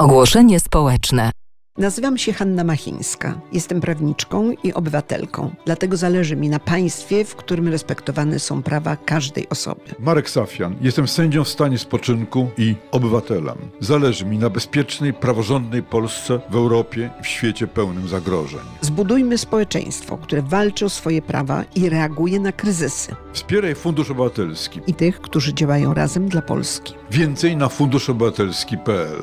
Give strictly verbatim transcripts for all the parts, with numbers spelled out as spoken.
Ogłoszenie społeczne. Nazywam się Hanna Machińska. Jestem prawniczką i obywatelką. Dlatego zależy mi na państwie, w którym respektowane są prawa każdej osoby. Marek Safian. Jestem sędzią w stanie spoczynku i obywatelem. Zależy mi na bezpiecznej, praworządnej Polsce w Europie i w świecie pełnym zagrożeń. Zbudujmy społeczeństwo, które walczy o swoje prawa i reaguje na kryzysy. Wspieraj Fundusz Obywatelski I tych, którzy działają razem dla Polski. Więcej na fundusz obywatelski kropka p l.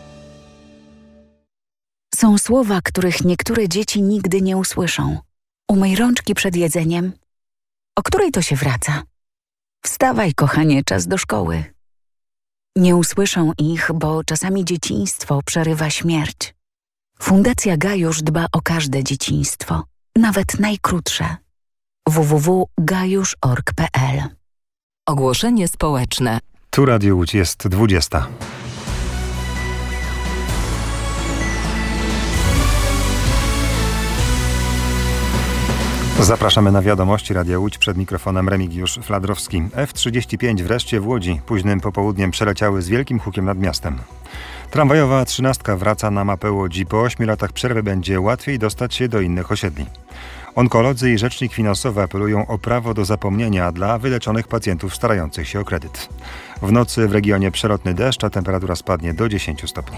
Są słowa, których niektóre dzieci nigdy nie usłyszą. Umyj rączki przed jedzeniem. O której to się wraca? Wstawaj, kochanie, czas do szkoły. Nie usłyszą ich, bo czasami dzieciństwo przerywa śmierć. Fundacja Gajusz dba o każde dzieciństwo, nawet najkrótsze. w w w kropka gajusz kropka org kropka p l. Ogłoszenie społeczne. Tu Radio Łódź, jest dwudziesta. Zapraszamy na wiadomości Radia Łódź, przed mikrofonem Remigiusz Fladrowski. F trzydzieści pięć wreszcie w Łodzi. Późnym popołudniem przeleciały z wielkim hukiem nad miastem. Tramwajowa trzynastka wraca na mapę Łodzi. Po ośmiu latach przerwy będzie łatwiej dostać się do innych osiedli. Onkolodzy i rzecznik finansowy apelują o prawo do zapomnienia dla wyleczonych pacjentów starających się o kredyt. W nocy w regionie przelotny deszcz, a temperatura spadnie do dziesięciu stopni.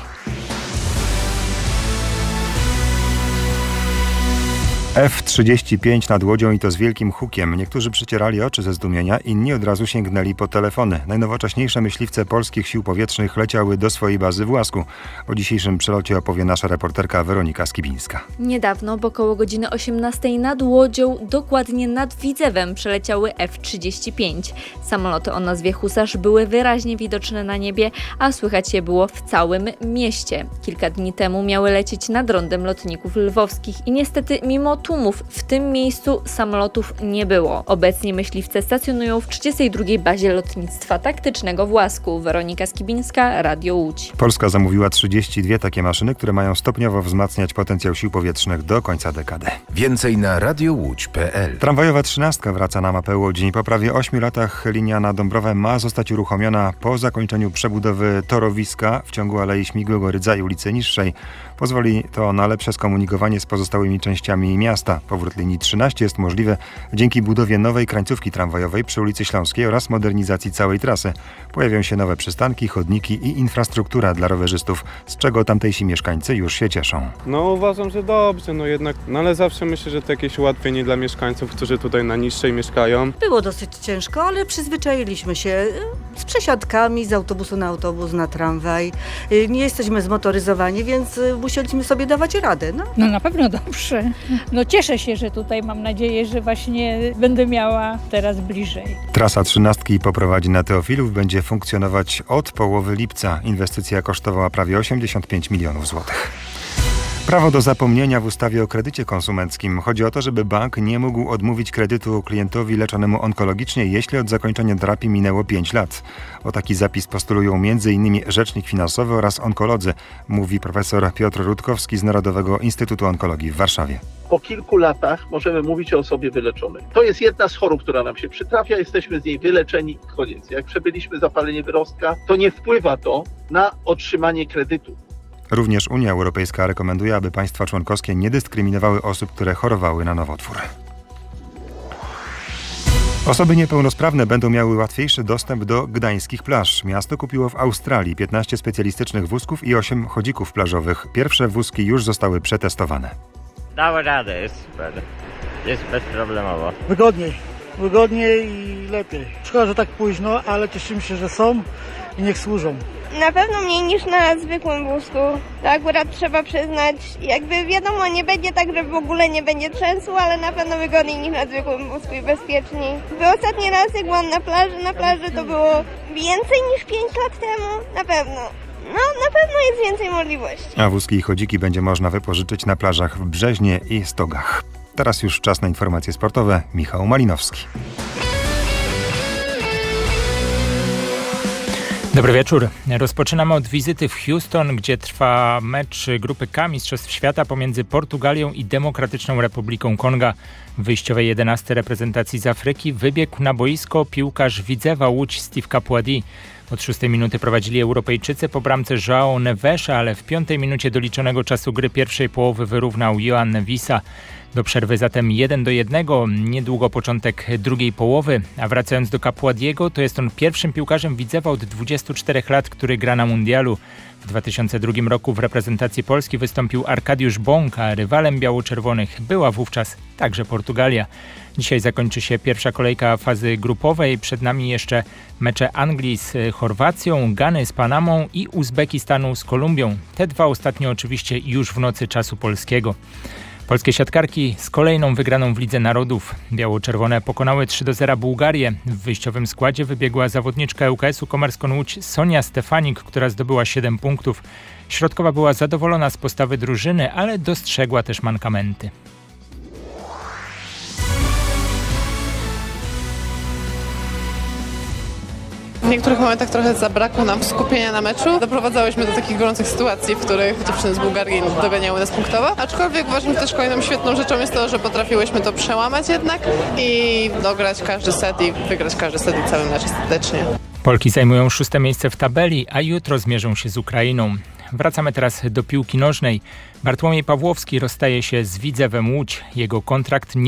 F trzydzieści pięć nad Łodzią i to z wielkim hukiem. Niektórzy przecierali oczy ze zdumienia, inni od razu sięgnęli po telefony. Najnowocześniejsze myśliwce polskich sił powietrznych leciały do swojej bazy w Łasku. O dzisiejszym przelocie opowie nasza reporterka Weronika Skibińska. Niedawno, bo około godziny osiemnastej nad Łodzią, dokładnie nad Widzewem, przeleciały F trzydzieści pięć. Samoloty o nazwie Husarz były wyraźnie widoczne na niebie, a słychać je było w całym mieście. Kilka dni temu miały lecieć nad rondem lotników lwowskich i niestety mimo tłumów w tym miejscu samolotów nie było. Obecnie myśliwce stacjonują w trzydziestej drugiej bazie lotnictwa taktycznego w Łasku. Weronika Skibińska, Radio Łódź. Polska zamówiła trzydzieści dwie takie maszyny, które mają stopniowo wzmacniać potencjał sił powietrznych do końca dekady. Więcej na radiowódź kropka p l. Tramwajowa trzynastka wraca na mapę Łodzi. Po prawie ośmiu latach linia na Dąbrowę ma zostać uruchomiona po zakończeniu przebudowy torowiska w ciągu Alei Śmigłego Rydza i ulicy Niższej. Pozwoli to na lepsze skomunikowanie z pozostałymi częściami miasta. Powrót linii trzynaście jest możliwy dzięki budowie nowej krańcówki tramwajowej przy ulicy Śląskiej oraz modernizacji całej trasy. Pojawią się nowe przystanki, chodniki i infrastruktura dla rowerzystów, z czego tamtejsi mieszkańcy już się cieszą. No uważam, że dobrze, no jednak, no ale zawsze myślę, że to jakieś ułatwienie dla mieszkańców, którzy tutaj na Niższej mieszkają. Było dosyć ciężko, ale przyzwyczailiśmy się z przesiadkami z autobusu na autobus, na tramwaj. Nie jesteśmy zmotoryzowani, więc musieliśmy sobie dawać radę. No, no na pewno dobrze. No cieszę się, że tutaj mam nadzieję, że właśnie będę miała teraz bliżej. Trasa trzynastki poprowadzi na Teofilów, będzie funkcjonować od połowy lipca. Inwestycja kosztowała prawie osiemdziesiąt pięć milionów złotych. Prawo do zapomnienia w ustawie o kredycie konsumenckim. Chodzi o to, żeby bank nie mógł odmówić kredytu klientowi leczonemu onkologicznie, jeśli od zakończenia terapii minęło pięć lat. O taki zapis postulują między innymi rzecznik finansowy oraz onkolodzy, mówi profesor Piotr Rutkowski z Narodowego Instytutu Onkologii w Warszawie. Po kilku latach możemy mówić o osobie wyleczonej. To jest jedna z chorób, która nam się przytrafia, jesteśmy z niej wyleczeni, koniec. Jak przebyliśmy zapalenie wyrostka, to nie wpływa to na otrzymanie kredytu. Również Unia Europejska rekomenduje, aby państwa członkowskie nie dyskryminowały osób, które chorowały na nowotwór. Osoby niepełnosprawne będą miały łatwiejszy dostęp do gdańskich plaż. Miasto kupiło w Australii piętnaście specjalistycznych wózków i osiem chodzików plażowych. Pierwsze wózki już zostały przetestowane. Dało radę, jest super. Jest bezproblemowo. Wygodniej, wygodniej i lepiej. Szkoda, że tak późno, ale cieszymy się, że są i niech służą. Na pewno mniej niż na zwykłym wózku. To akurat trzeba przyznać, jakby wiadomo, nie będzie tak, że w ogóle nie będzie trzęsło, ale na pewno wygodniej niż na zwykłym wózku i bezpieczniej. Bo ostatni raz, jak byłam na plaży, na plaży to było więcej niż pięć lat temu, na pewno. No, na pewno jest więcej możliwości. A wózki i chodziki będzie można wypożyczyć na plażach w Brzeźnie i Stogach. Teraz już czas na informacje sportowe. Michał Malinowski. Dobry wieczór. Rozpoczynamy od wizyty w Houston, gdzie trwa mecz grupy K Mistrzostw Świata pomiędzy Portugalią i Demokratyczną Republiką Konga. W wyjściowej jedenastce reprezentacji z Afryki wybiegł na boisko piłkarz Widzewa Łódź Steve Capuadi. Od szóstej minuty prowadzili Europejczycy po bramce João Nevesa, ale w piątej minucie doliczonego czasu gry pierwszej połowy wyrównał Joan Wisa. Do przerwy zatem jeden do jednego, niedługo początek drugiej połowy, a wracając do Capuadiego, to jest on pierwszym piłkarzem Widzewa od dwudziestu czterech lat, który gra na mundialu. W dwa tysiące drugim roku w reprezentacji Polski wystąpił Arkadiusz Bąk, a rywalem biało-czerwonych była wówczas także Portugalia. Dzisiaj zakończy się pierwsza kolejka fazy grupowej, przed nami jeszcze mecze Anglii z Chorwacją, Gany z Panamą i Uzbekistanu z Kolumbią. Te dwa ostatnie oczywiście już w nocy czasu polskiego. Polskie siatkarki z kolejną wygraną w Lidze Narodów. Biało-czerwone pokonały trzy do zera Bułgarię. W wyjściowym składzie wybiegła zawodniczka U K S-u Komarską Łódź Sonia Stefanik, która zdobyła siedem punktów. Środkowa była zadowolona z postawy drużyny, ale dostrzegła też mankamenty. W niektórych momentach trochę zabrakło nam skupienia na meczu. Doprowadzałyśmy do takich gorących sytuacji, w których dziewczyny z Bułgarii doganiały nas punktowo. Aczkolwiek uważam, że też kolejną świetną rzeczą jest to, że potrafiłyśmy to przełamać jednak i dograć każdy set i wygrać każdy set i cały mecz ostatecznie. Polki zajmują szóste miejsce w tabeli, a jutro zmierzą się z Ukrainą. Wracamy teraz do piłki nożnej. Bartłomiej Pawłowski rozstaje się z Widzewem Łódź. Jego kontrakt nie